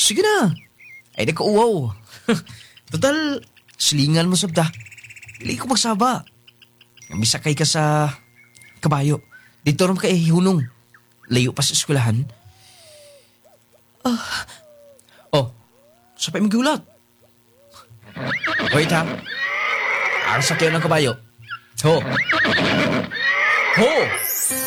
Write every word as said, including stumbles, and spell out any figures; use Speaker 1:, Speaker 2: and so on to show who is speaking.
Speaker 1: Sige na. Ay, nagkauwaw. Total, silingan mo sabda. Dili ko magsaba. Misakay ka sa kabayo. Dito rin ka ihunong. Layo pa sa eskwelahan. Ah. Oh, sapay maggulat. Wait ha. Ang sakyan ng kabayo. Ho. Ho!